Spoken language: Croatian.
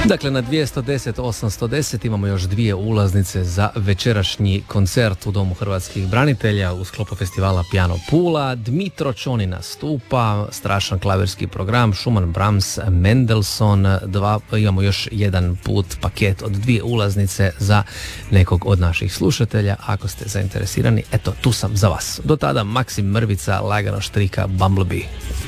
Dakle, na 210 810 imamo još 2 ulaznice za večerašnji koncert u Domu hrvatskih branitelja u sklopu festivala Piano Pula. Dmitro Čoni nastupa, strašan klavirski program, Schumann, Brahms, Mendelssohn. Imamo još jedan put paket od 2 ulaznice za nekog od naših slušatelja. Ako ste zainteresirani, eto, tu sam za vas. Do tada Maksim Mrvica, lagano štrika Bumblebee.